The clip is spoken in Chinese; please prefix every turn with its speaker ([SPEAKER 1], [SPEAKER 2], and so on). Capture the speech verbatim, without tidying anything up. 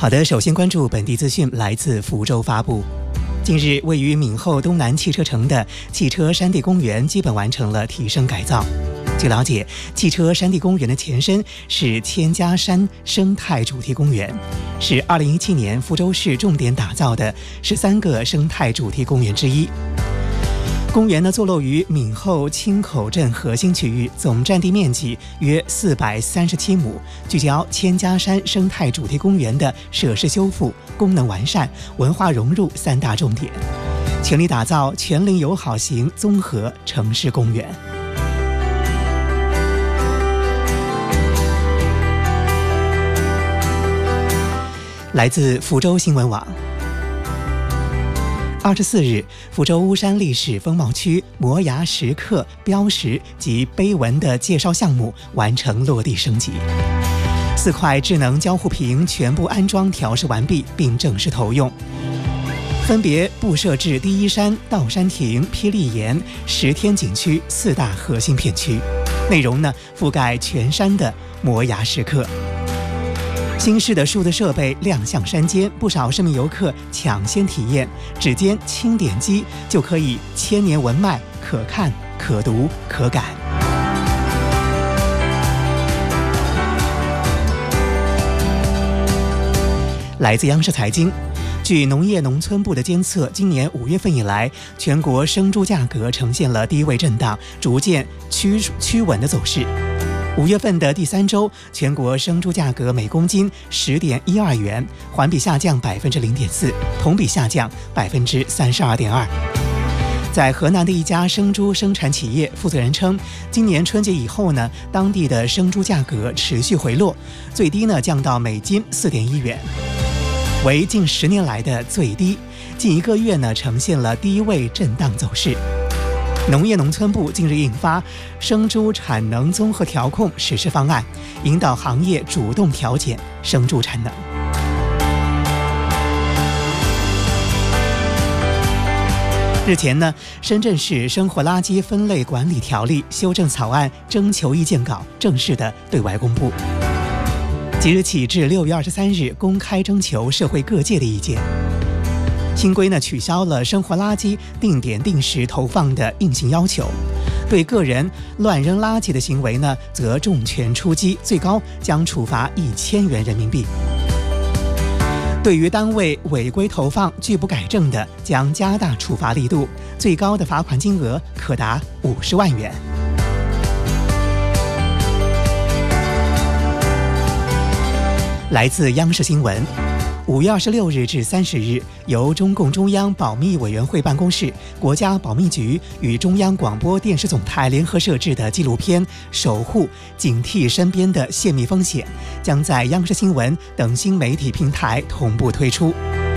[SPEAKER 1] 好的，首先关注本地资讯，来自福州发布。近日，位于闽后东南汽车城的汽车山地公园基本完成了提升改造。据了解，汽车山地公园的前身是千家山生态主题公园，是二零一七年福州市重点打造的十三个生态主题公园之一。公园呢，坐落于闽后青口镇核心区域，总占地面积约四百三十七亩，聚焦千家山生态主题公园的设施修复、功能完善、文化融入三大重点，全力打造全龄友好型综合城市公园。来自福州新闻网。二十四日，福州巫山历史风貌区摩崖石刻标识及碑文的介绍项目完成落地升级，四块智能交互屏全部安装调试完毕，并正式投用，分别布设至第一山、道山亭、霹雳岩、十天景区四大核心片区，内容呢覆盖全山的摩崖石刻。新式的数字设备亮相山间，不少市民游客抢先体验，指尖轻点击就可以千年文脉可看可读可感。来自央视财经，据农业农村部的监测，今年五月份以来，全国生猪价格呈现了低位震荡，逐渐趋趋稳的走势。五月份的第三周，全国生猪价格每公斤十点一二元，环比下降百分之零点四，同比下降百分之三十二点二。在河南的一家生猪生产企业，负责人称，今年春节以后呢，当地的生猪价格持续回落，最低呢降到每斤四点一元，为近十年来的最低。近一个月呢，呈现了低位震荡走势。农业农村部近日印发生猪产能综合调控实施方案，引导行业主动调减生猪产能。日前呢，深圳市生活垃圾分类管理条例修正草案征求意见稿正式的对外公布，即日起至六月二十三日公开征求社会各界的意见。新规呢取消了生活垃圾定点定时投放的硬性要求，对个人乱扔垃圾的行为呢，则重拳出击，最高将处罚一千元人民币。对于单位违规投放拒不改正的，将加大处罚力度，最高的罚款金额可达五十万元。来自央视新闻。五月二十六日至三十日，由中共中央保密委员会办公室、国家保密局与中央广播电视总台联合摄制的纪录片《守护警惕身边的泄密风险》将在央视新闻等新媒体平台同步推出。